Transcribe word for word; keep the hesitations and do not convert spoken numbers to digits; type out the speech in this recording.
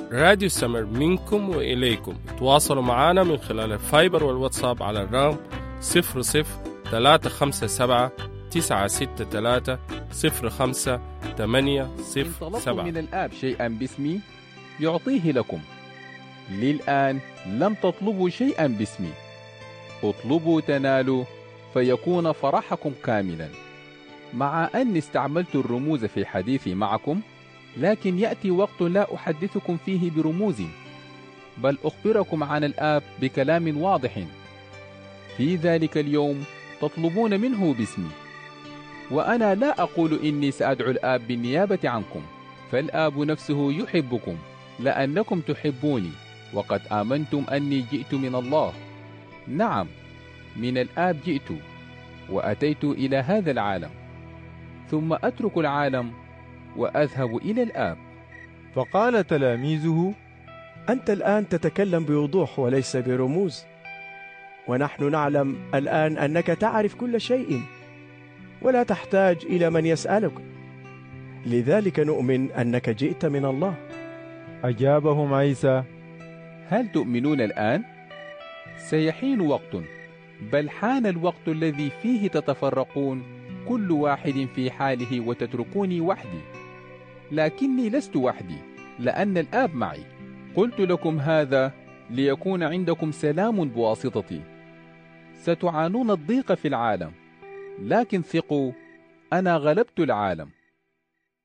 راديو سمر منكم وإليكم. تواصلوا معنا من خلال الفايبر والواتساب على الرقم صفر صفر ثلاثة خمسة سبعة تسعة ستة ثلاثة صفر خمسة ثمانية صفر إن سبعة. طلبتم من الآب شيئا باسمي يعطيه لكم. للآن لم تطلبوا شيئا باسمي. اطلبوا تنالوا فيكون فرحكم كاملا. مع أني استعملت الرموز في حديثي معكم، لكن يأتي وقت لا أحدثكم فيه برموز، بل أخبركم عن الآب بكلام واضح. في ذلك اليوم تطلبون منه باسمي. وأنا لا أقول إني سأدعو الآب بالنيابة عنكم، فالآب نفسه يحبكم لأنكم تحبوني، وقد آمنتم أني جئت من الله. نعم، من الآب جئت وأتيت إلى هذا العالم، ثم أترك العالم وأذهب إلى الآب. فقال تلاميذه: أنت الآن تتكلم بوضوح وليس برموز، ونحن نعلم الآن أنك تعرف كل شيء ولا تحتاج إلى من يسألك، لذلك نؤمن أنك جئت من الله. أجابهم عيسى: هل تؤمنون الآن؟ سيحين وقت، بل حان الوقت الذي فيه تتفرقون كل واحد في حاله وتتركوني وحدي. لكني لست وحدي، لأن الآب معي. قلت لكم هذا ليكون عندكم سلام بواسطتي. ستعانون الضيق في العالم، لكن ثقوا، أنا غلبت العالم.